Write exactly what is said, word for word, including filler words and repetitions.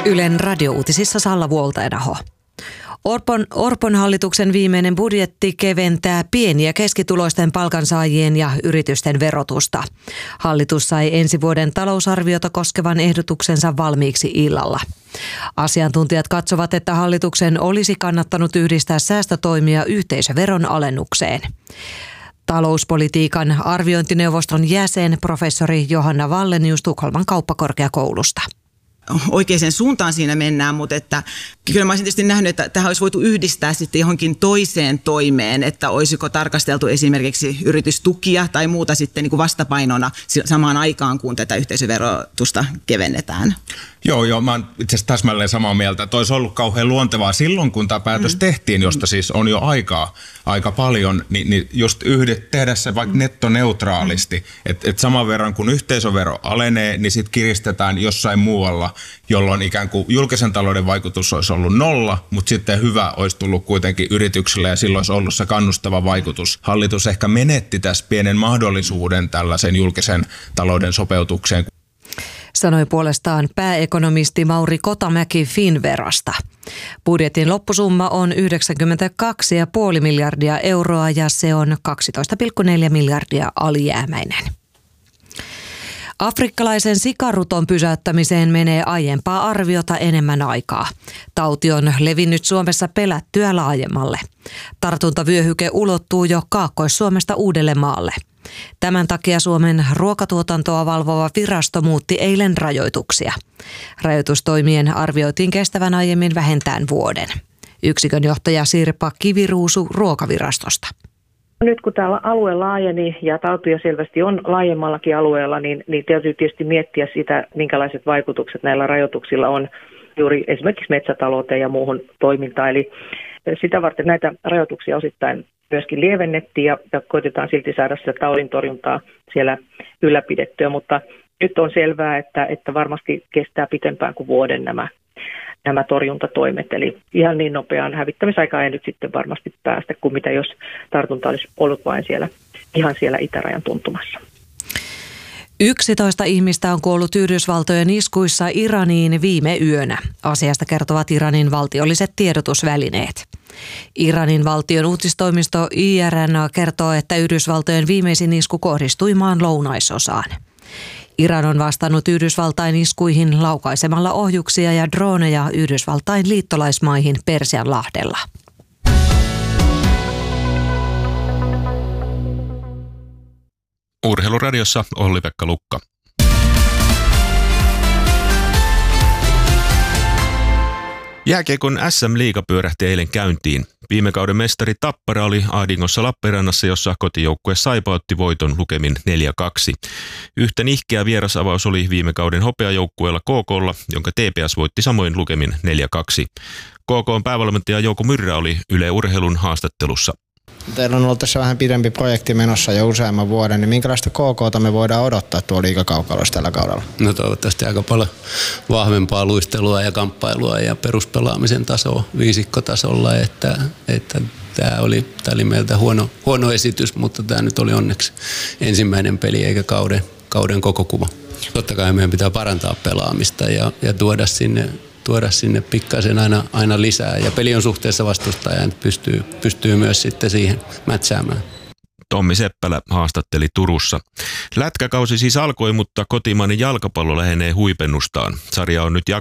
Ylen radiouutisissa Salla Vuoltaenaho. Orpon, Orpon hallituksen viimeinen budjetti keventää pieni- ja keskituloisten palkansaajien ja yritysten verotusta. Hallitus sai ensi vuoden talousarviota koskevan ehdotuksensa valmiiksi illalla. Asiantuntijat katsovat, että hallituksen olisi kannattanut yhdistää säästötoimia yhteisöveron alennukseen. Talouspolitiikan arviointineuvoston jäsen professori Johanna Wallenius Tukholman kauppakorkeakoulusta. Oikeaan suuntaan siinä mennään, mutta että kyllä mä olisin tietysti nähnyt, että tähän olisi voitu yhdistää sitten johonkin toiseen toimeen, että olisiko tarkasteltu esimerkiksi yritystukia tai muuta sitten niin kuin vastapainona samaan aikaan, kun tätä yhteisöverotusta kevennetään. Joo, joo, mä oon itse asiassa täsmälleen samaa mieltä, että olisi ollut kauhean luontevaa silloin, kun tämä päätös mm. tehtiin, josta siis on jo aikaa aika paljon, niin, niin just yhdet, tehdä se vaikka nettoneutraalisti, mm. että et saman verran kun yhteisövero alenee, niin sitten kiristetään jossain muualla, jolloin ikään kuin julkisen talouden vaikutus olisi ollut nolla, mutta sitten hyvä olisi tullut kuitenkin yrityksille ja silloin olisi ollut se kannustava vaikutus. Hallitus ehkä menetti tässä pienen mahdollisuuden tällaisen julkisen talouden sopeutukseen. Sanoi puolestaan pääekonomisti Mauri Kotamäki Finnverasta. Budjetin loppusumma on yhdeksänkymmentäkaksi pilkku viisi miljardia euroa ja se on kaksitoista pilkku neljä miljardia alijäämäinen. Afrikkalaisen sikaruton pysäyttämiseen menee aiempaa arviota enemmän aikaa. Tauti on levinnyt Suomessa pelättyä laajemmalle. Tartuntavyöhyke ulottuu jo Kaakkois-Suomesta Uudellemaalle. Tämän takia Suomen ruokatuotantoa valvova virasto muutti eilen rajoituksia. Rajoitustoimien arvioitiin kestävän aiemmin vähintään vuoden. Yksikön johtaja Sirpa Kiviruusu Ruokavirastosta. Nyt kun tämä alue laajeni ja tautia selvästi on laajemmallakin alueella, niin, niin täytyy tietysti miettiä sitä, minkälaiset vaikutukset näillä rajoituksilla on juuri esimerkiksi metsätalouteen ja muuhun toimintaan. Eli sitä varten näitä rajoituksia osittain myöskin lievennettiin ja, ja koitetaan silti saada sitä taudin torjuntaa siellä ylläpidettyä, mutta nyt on selvää, että, että varmasti kestää pitempään kuin vuoden nämä, nämä torjuntatoimet. Eli ihan niin nopeaan hävittämisaikaan ei nyt sitten varmasti päästä kuin mitä jos tartunta olisi ollut vain siellä, ihan siellä itärajan tuntumassa. yksitoista ihmistä on kuollut Yhdysvaltojen iskuissa Iraniin viime yönä. Asiasta kertovat Iranin valtiolliset tiedotusvälineet. Iranin valtion uutistoimisto I R N A kertoo, että Yhdysvaltojen viimeisin isku kohdistui maan lounaisosaan. Iran on vastannut Yhdysvaltain iskuihin laukaisemalla ohjuksia ja droneja Yhdysvaltain liittolaismaihin Persianlahdella. Urheiluradiossa Olli-Pekka Lukka. Jääkiekon S M-liiga pyörähti eilen käyntiin. Viime kauden mestari Tappara oli ahdingossa Lappeenrannassa, jossa kotijoukkue Saipa otti voiton lukemin neljä kaksi. Yhtä nihkeä vierasavaus oli viime kauden hopeajoukkueella K K:lla, jonka T P S voitti samoin lukemin neljä kaksi. K K:n päävalmentaja Jouko Myrrä oli Yle Urheilun haastattelussa. Teillä on ollut tässä vähän pidempi projekti menossa jo useamman vuoden, niin minkälaista K K:ta me voidaan odottaa tuolla liigakaukalossa tällä kaudella? No toivottavasti aika paljon vahvempaa luistelua ja kamppailua ja peruspelaamisen tasoa viisikkotasolla, että, että tämä oli, tämä oli meiltä huono, huono esitys, mutta tämä nyt oli onneksi ensimmäinen peli eikä kauden, kauden koko kuva. Totta kai meidän pitää parantaa pelaamista ja, ja tuoda sinne tuoda sinne pikkasen aina, aina lisää. Ja peli on suhteessa vastustajaan, pystyy, pystyy myös sitten siihen mätsäämään. Tommi Seppälä haastatteli Turussa. Lätkäkausi siis alkoi, mutta kotimainen jalkapallo lähenee huipennustaan. Sarja on nyt